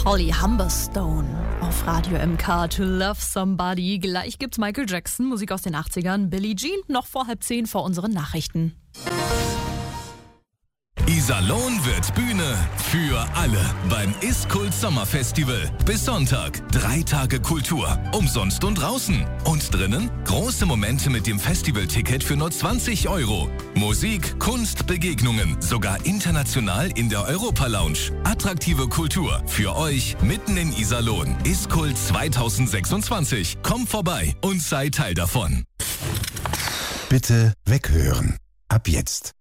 Holly Humberstone auf Radio MK to Love Somebody. Gleich gibt's Michael Jackson, Musik aus den 80ern, Billie Jean, noch vor 9:30 vor unseren Nachrichten. Iserlohn wird Bühne für alle beim Ist-Kult Sommerfestival. Bis Sonntag 3 Tage Kultur, umsonst und draußen. Und drinnen große Momente mit dem Festivalticket für nur 20 €. Musik, Kunst, Begegnungen, sogar international in der Europa-Lounge. Attraktive Kultur für euch mitten in Iserlohn. Ist-Kult 2026. Kommt vorbei und seid Teil davon. Bitte weghören. Ab jetzt.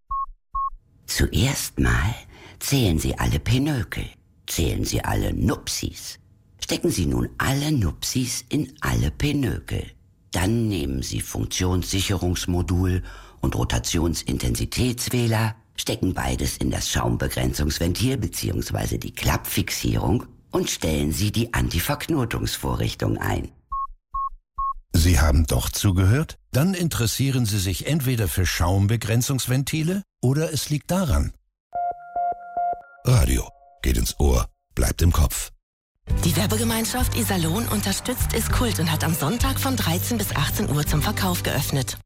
Zuerst mal zählen Sie alle Pinökel, zählen Sie alle Nupsis. Stecken Sie nun alle Nupsis in alle Pinökel. Dann nehmen Sie Funktionssicherungsmodul und Rotationsintensitätswähler, stecken beides in das Schaumbegrenzungsventil bzw. die Klappfixierung und stellen Sie die Antiverknotungsvorrichtung ein. Sie haben doch zugehört? Dann interessieren Sie sich entweder für Schaumbegrenzungsventile oder es liegt daran. Radio geht ins Ohr, bleibt im Kopf. Die Werbegemeinschaft Iserlohn unterstützt Ist-Kult und hat am Sonntag von 13 bis 18 Uhr zum Verkauf geöffnet.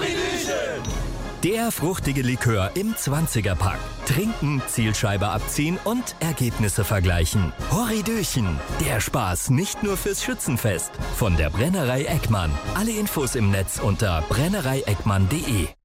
Der fruchtige Likör im 20er-Pack. Trinken, Zielscheibe abziehen und Ergebnisse vergleichen. Horridöchen. Der Spaß nicht nur fürs Schützenfest. Von der Brennerei Eckmann. Alle Infos im Netz unter brennereieckmann.de.